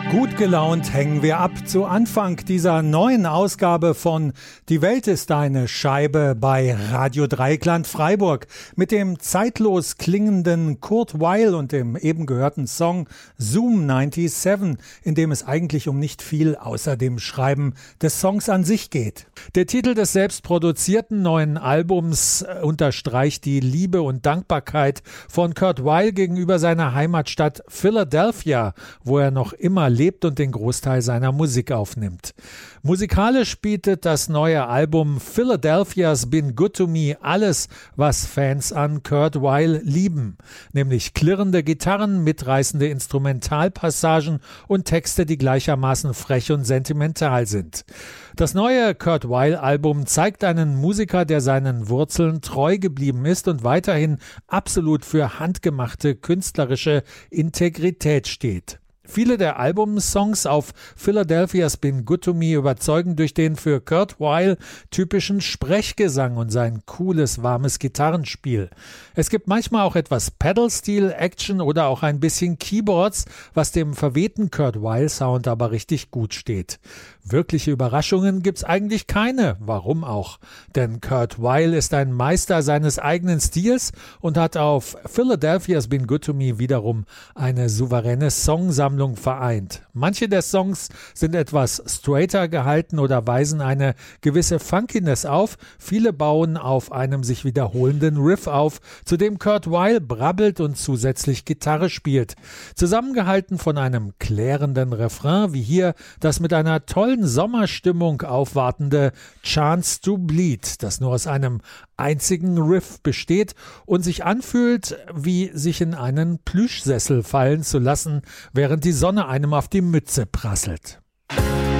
Gut gelaunt hängen wir ab zu Anfang dieser neuen Ausgabe von Die Welt ist eine Scheibe bei Radio Dreieckland Freiburg mit dem zeitlos klingenden Kurt Weill und dem eben gehörten Song Zoom 97, in dem es eigentlich um nicht viel außer dem Schreiben des Songs an sich geht. Der Titel des selbstproduzierten neuen Albums unterstreicht die Liebe und Dankbarkeit von Kurt Weill gegenüber seiner Heimatstadt Philadelphia, wo er noch immer lebt und den Großteil seiner Musik aufnimmt. Musikalisch bietet das neue Album Philadelphia's Been Good to Me alles, was Fans an Kurt Weill lieben, nämlich klirrende Gitarren, mitreißende Instrumentalpassagen und Texte, die gleichermaßen frech und sentimental sind. Das neue Kurt Weill-Album zeigt einen Musiker, der seinen Wurzeln treu geblieben ist und weiterhin absolut für handgemachte künstlerische Integrität steht. Viele der Albumsongs auf Philadelphia's Been Good to Me überzeugen durch den für Kurt Weill typischen Sprechgesang und sein cooles, warmes Gitarrenspiel. Es gibt manchmal auch etwas Pedal-Steel, Action oder auch ein bisschen Keyboards, was dem verwehten Kurt Weill-Sound aber richtig gut steht. Wirkliche Überraschungen gibt's eigentlich keine, warum auch? Denn Kurt Weill ist ein Meister seines eigenen Stils und hat auf Philadelphia's Been Good to Me wiederum eine souveräne Songsammlung vereint. Manche der Songs sind etwas straighter gehalten oder weisen eine gewisse Funkiness auf, viele bauen auf einem sich wiederholenden Riff auf, zu dem Kurt Weill brabbelt und zusätzlich Gitarre spielt. Zusammengehalten von einem klärenden Refrain, wie hier das mit einer tollen Sommerstimmung aufwartende Chance to Bleed, das nur aus einem einzigen Riff besteht und sich anfühlt, wie sich in einen Plüschsessel fallen zu lassen, während die Sonne einem auf die Mütze prasselt.